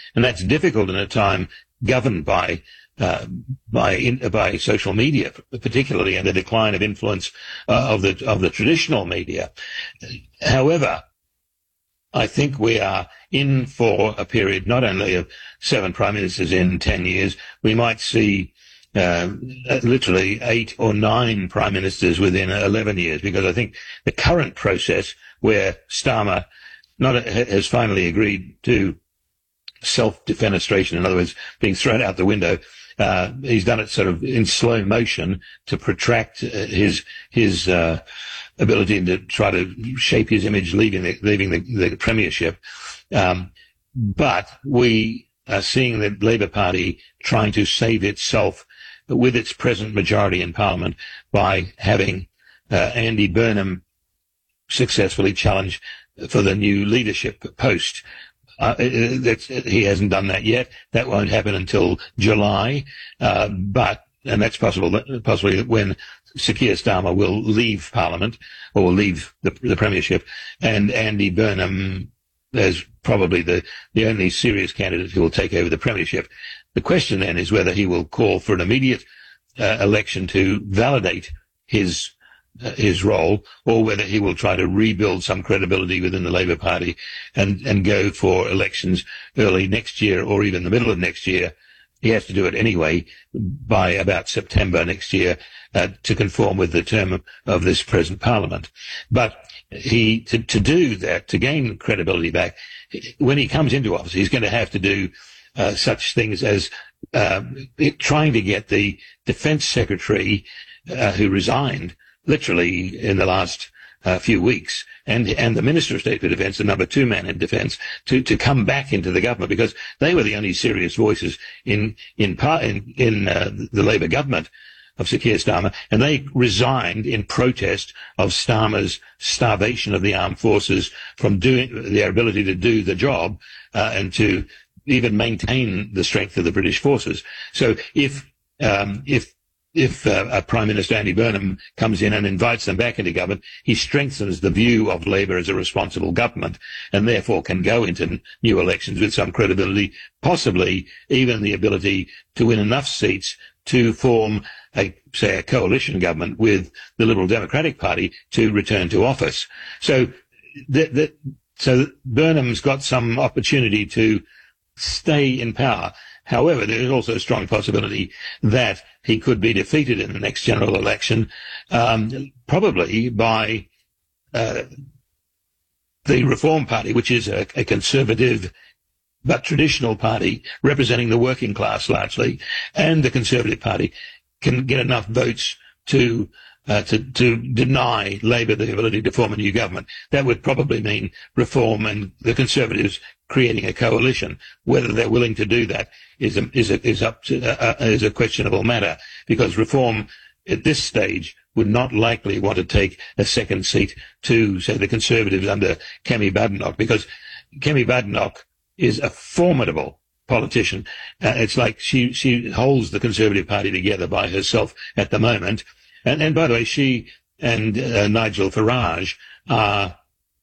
And that's difficult in a time governed by social media, particularly, and the decline of influence of the traditional media. However, I think we are in for a period not only of 7 prime ministers in 10 years, we might see literally 8 or 9 prime ministers within 11 years, because I think the current process where Starmer has finally agreed to self-defenestration, in other words, being thrown out the window. He's done it sort of in slow motion to protract his ability to try to shape his image leaving the premiership. But we are seeing the Labour Party trying to save itself with its present majority in Parliament by having Andy Burnham successfully challenge for the new leadership post. He hasn't done that yet. That won't happen until July, and that's possibly when Sir Keir Starmer will leave Parliament, or will leave the Premiership, and Andy Burnham is probably the only serious candidate who will take over the Premiership. The question then is whether he will call for an immediate election to validate his role, or whether he will try to rebuild some credibility within the Labour Party and go for elections early next year or even the middle of next year. He has to do it anyway by about September next year to conform with the term of this present Parliament. But to do that, to gain credibility back, when he comes into office, he's going to have to do such things as trying to get the Defence Secretary who resigned literally in the last few weeks, and the Minister of State for Defence, the number 2 man in Defence, to come back into the government, because they were the only serious voices in the Labour government of Sir Keir Starmer, and they resigned in protest of Starmer's starvation of the armed forces from doing their ability to do the job and to even maintain the strength of the British forces. So if Prime Minister Andy Burnham comes in and invites them back into government, he strengthens the view of Labour as a responsible government, and therefore can go into new elections with some credibility, possibly even the ability to win enough seats to form a coalition government with the Liberal Democratic Party to return to office. So Burnham's got some opportunity to stay in power. However, there is also a strong possibility that he could be defeated in the next general election, probably by the Reform Party, which is a conservative but traditional party representing the working class largely, and the Conservative Party can get enough votes to deny Labour the ability to form a new government. That would probably mean Reform and the Conservatives creating a coalition. Whether they're willing to do that is a questionable matter, because Reform at this stage would not likely want to take a second seat to, say, the Conservatives under Kemi Badenoch, because Kemi Badenoch is a formidable politician. It's like she holds the Conservative Party together by herself at the moment. And by the way, she and Nigel Farage are,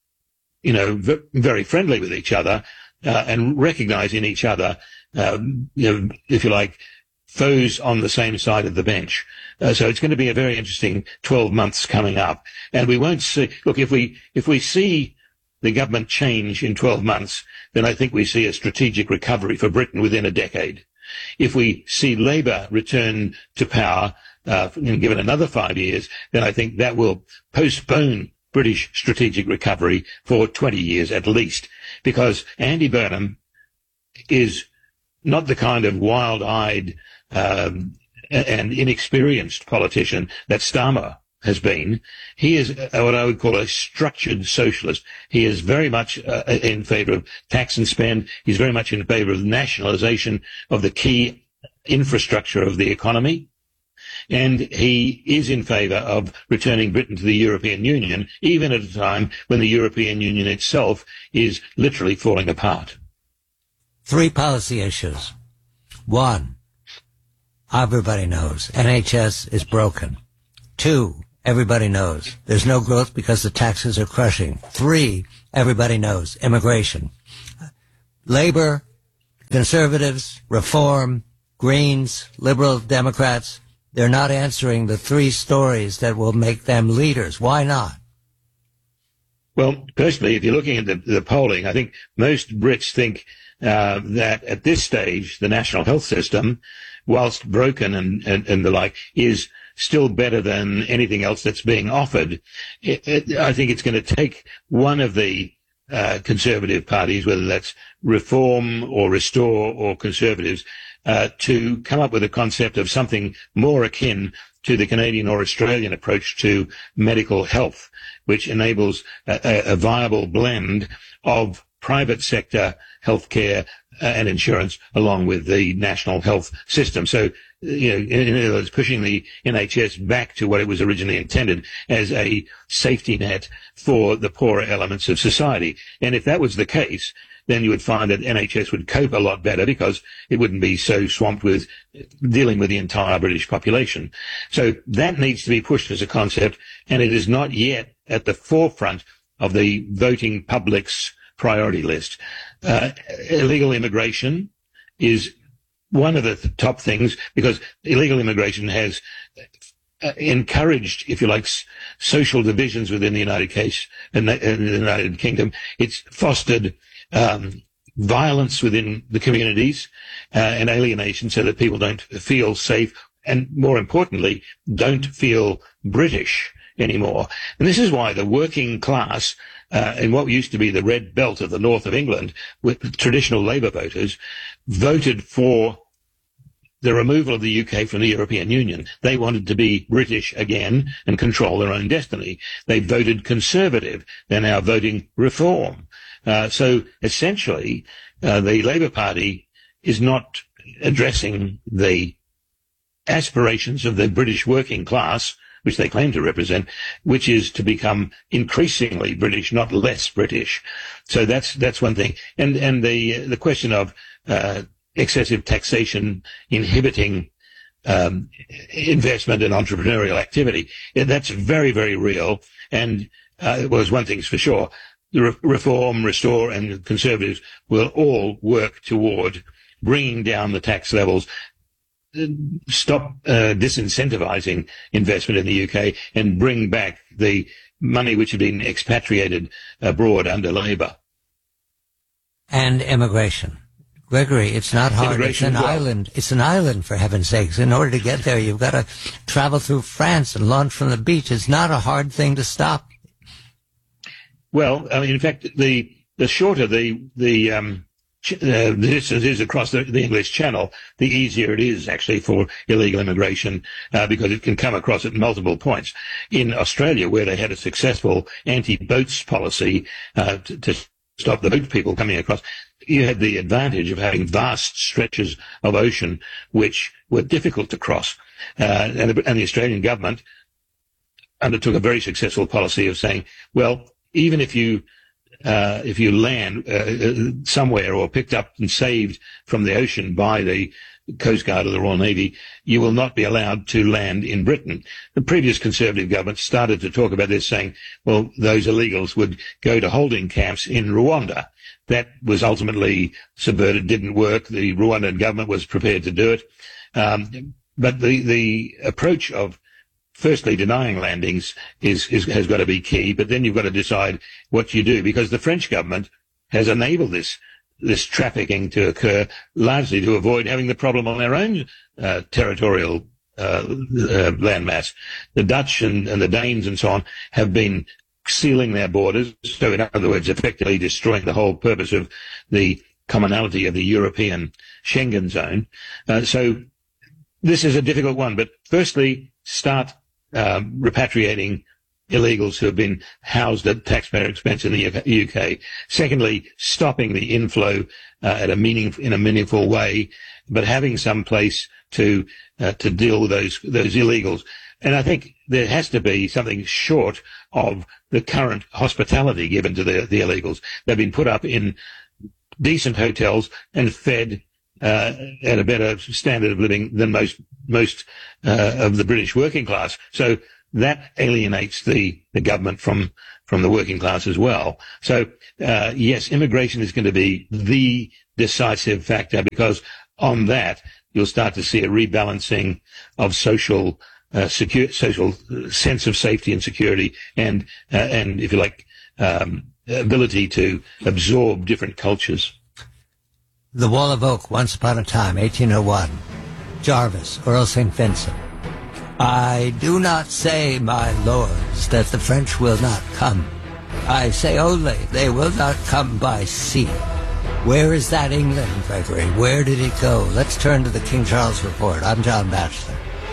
very friendly with each other, and recognise in each other, if you like, foes on the same side of the bench. So it's going to be a very interesting 12 months coming up. And we won't see, look, if we see the government change in 12 months, then I think we see a strategic recovery for Britain within a decade. If we see Labour return to power, given another 5 years, then I think that will postpone British strategic recovery for 20 years at least, because Andy Burnham is not the kind of wild-eyed and inexperienced politician that Starmer has been. He is what I would call a structured socialist. He is very much in favour of tax and spend. He's very much in favour of nationalisation of the key infrastructure of the economy. And he is in favour of returning Britain to the European Union, even at a time when the European Union itself is literally falling apart. 3 policy issues. 1, everybody knows NHS is broken. 2, everybody knows there's no growth because the taxes are crushing. 3, everybody knows immigration. Labour Conservatives, Reform, Greens, Liberal Democrats, they're not answering the three stories that will make them leaders. Why not? Well, personally, if you're looking at the polling, I think most Brits think that at this stage, the national health system, whilst broken and the like, is still better than anything else that's being offered. I think it's going to take one of the conservative parties, whether that's Reform or Restore or Conservatives, to come up with a concept of something more akin to the Canadian or Australian approach to medical health, which enables a viable blend of private sector healthcare and insurance along with the national health system. So, in other words, pushing the NHS back to what it was originally intended as a safety net for the poorer elements of society. And if that was the case, then you would find that NHS would cope a lot better because it wouldn't be so swamped with dealing with the entire British population. So that needs to be pushed as a concept, and it is not yet at the forefront of the voting public's priority list. Illegal immigration is one of the top things because illegal immigration has encouraged, if you like, social divisions within the United Kingdom. It's fostered violence within the communities and alienation so that people don't feel safe and, more importantly, don't feel British anymore. And this is why the working class in what used to be the red belt of the north of England, with traditional Labour voters, voted for the removal of the UK from the European Union. They wanted to be British again and control their own destiny. They voted Conservative. They're now voting Reform. So essentially, the Labour Party is not addressing the aspirations of the British working class, which they claim to represent, which is to become increasingly British, not less British. So that's one thing. And the question of excessive taxation inhibiting investment and entrepreneurial activity, that's very, very real. And one thing's for sure. The Reform, Restore and Conservatives will all work toward bringing down the tax levels, stop disincentivizing investment in the UK, and bring back the money which had been expatriated abroad under Labour. And immigration. Gregory, it's not hard. It's an island. It's an island, for heaven's sakes. In order to get there, you've got to travel through France and launch from the beach. It's not a hard thing to stop. Well, I mean, in fact, the shorter the distance is across the English Channel, the easier it is actually for illegal immigration, because it can come across at multiple points. In Australia, where they had a successful anti-boats policy to stop the boat people coming across, you had the advantage of having vast stretches of ocean which were difficult to cross. And the Australian government undertook a very successful policy of saying, well, even if you land somewhere or picked up and saved from the ocean by the Coast Guard or the Royal Navy, you will not be allowed to land in Britain. The previous Conservative government started to talk about this, saying, well, those illegals would go to holding camps in Rwanda. That was ultimately subverted, didn't work. The Rwandan government was prepared to do it. But the approach of firstly denying landings has got to be key, but then you've got to decide what you do, because the French government has enabled this trafficking to occur largely to avoid having the problem on their own territorial landmass. The Dutch and the Danes and so on have been sealing their borders, so in other words, effectively destroying the whole purpose of the commonality of the European Schengen zone. So this is a difficult one, but firstly, start repatriating illegals who have been housed at taxpayer expense in the UK. Secondly, stopping the inflow in a meaningful way, but having some place to deal with those illegals. And I think there has to be something short of the current hospitality given to the illegals. They've been put up in decent hotels and fed at a better standard of living than most of the British working class. So that alienates the government from the working class as well. So, yes, immigration is going to be the decisive factor, because on that, you'll start to see a rebalancing of social sense of safety and security, and if you like, ability to absorb different cultures. The Wall of Oak, once upon a time, 1801. Jarvis, Earl St. Vincent. I do not say, my lords, that the French will not come. I say only they will not come by sea. Where is that England, Gregory? Where did it go? Let's turn to the King Charles Report. I'm John Batchelor.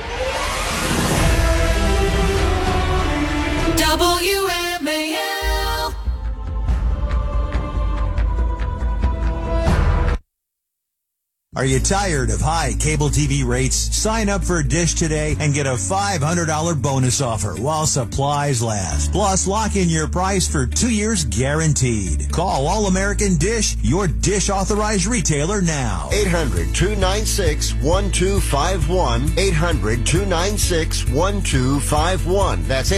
WMAL. Are you tired of high cable TV rates? Sign up for Dish today and get a $500 bonus offer while supplies last. Plus, lock in your price for 2 years guaranteed. Call All American Dish, your Dish authorized retailer now. 800-296-1251. 800-296-1251. That's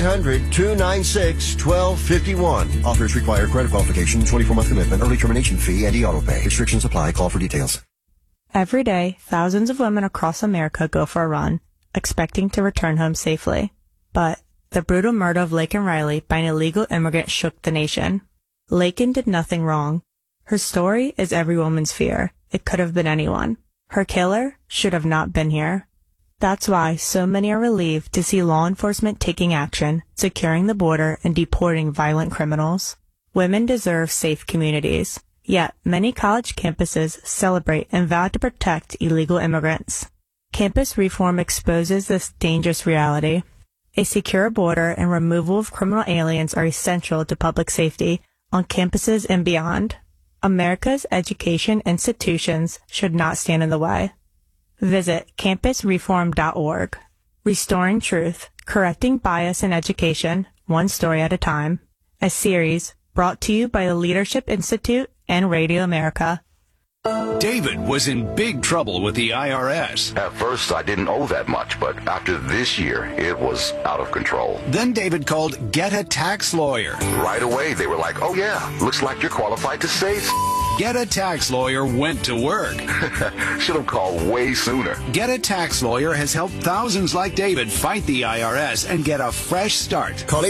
800-296-1251. Offers require credit qualification, 24-month commitment, early termination fee, and e-auto pay. Restrictions apply. Call for details. Every day, thousands of women across America go for a run, expecting to return home safely. But the brutal murder of Laken Riley by an illegal immigrant shook the nation. Laken did nothing wrong. Her story is every woman's fear. It could have been anyone. Her killer should have not been here. That's why so many are relieved to see law enforcement taking action, securing the border, and deporting violent criminals. Women deserve safe communities. Yet, many college campuses celebrate and vow to protect illegal immigrants. Campus reform exposes this dangerous reality. A secure border and removal of criminal aliens are essential to public safety on campuses and beyond. America's education institutions should not stand in the way. Visit campusreform.org. Restoring Truth, Correcting Bias in Education, One Story at a Time. A series brought to you by the Leadership Institute and Radio America. David was in big trouble with the IRS. At first, I didn't owe that much, but after this year, it was out of control. Then David called Get a Tax Lawyer. Right away, they were like, oh yeah, looks like you're qualified to save. Get a Tax Lawyer went to work. Should have called way sooner. Get a Tax Lawyer has helped thousands like David fight the IRS and get a fresh start. Call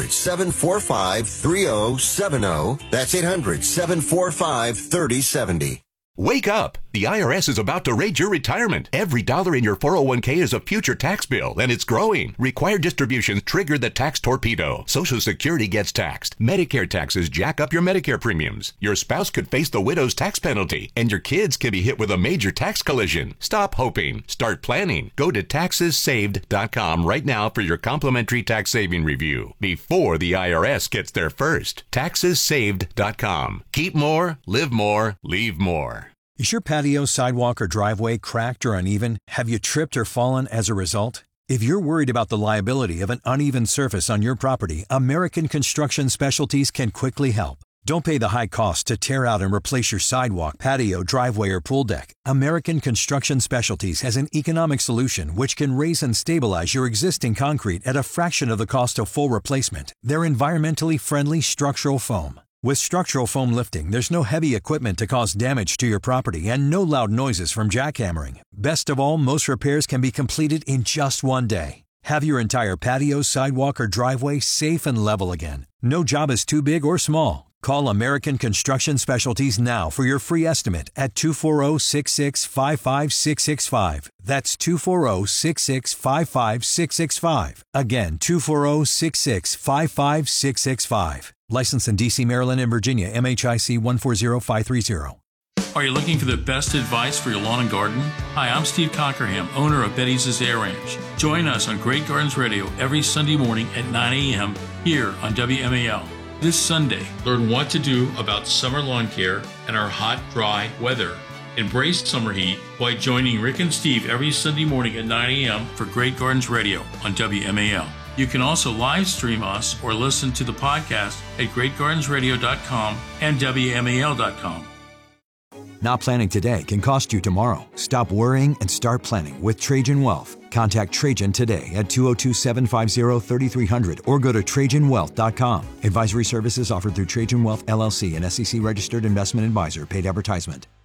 800-745-3070. That's 800-745-3070. Wake up! The IRS is about to raid your retirement. Every dollar in your 401k is a future tax bill, and it's growing. Required distributions trigger the tax torpedo. Social Security gets taxed. Medicare taxes jack up your Medicare premiums. Your spouse could face the widow's tax penalty, and your kids can be hit with a major tax collision. Stop hoping. Start planning. Go to TaxesSaved.com right now for your complimentary tax saving review before the IRS gets there first. TaxesSaved.com. Keep more, live more, leave more. Is your patio, sidewalk, or driveway cracked or uneven? Have you tripped or fallen as a result? If you're worried about the liability of an uneven surface on your property, American Construction Specialties can quickly help. Don't pay the high cost to tear out and replace your sidewalk, patio, driveway, or pool deck. American Construction Specialties has an economic solution which can raise and stabilize your existing concrete at a fraction of the cost of full replacement. They're environmentally friendly structural foam. With structural foam lifting, there's no heavy equipment to cause damage to your property and no loud noises from jackhammering. Best of all, most repairs can be completed in just one day. Have your entire patio, sidewalk, or driveway safe and level again. No job is too big or small. Call American Construction Specialties now for your free estimate at 240-665-5665. That's 240-665-5665. Again, 240-665-5665. Licensed in D.C., Maryland, and Virginia, MHIC 140530. Are you looking for the best advice for your lawn and garden? Hi, I'm Steve Cockerham, owner of Betty's Air Ranch. Join us on Great Gardens Radio every Sunday morning at 9 a.m. here on WMAL. This Sunday, learn what to do about summer lawn care and our hot, dry weather. Embrace summer heat by joining Rick and Steve every Sunday morning at 9 a.m. for Great Gardens Radio on WMAL. You can also live stream us or listen to the podcast at greatgardensradio.com and WMAL.com. Not planning today can cost you tomorrow. Stop worrying and start planning with Trajan Wealth. Contact Trajan today at 202-750-3300 or go to TrajanWealth.com. Advisory services offered through Trajan Wealth LLC, an SEC registered investment advisor. Paid advertisement.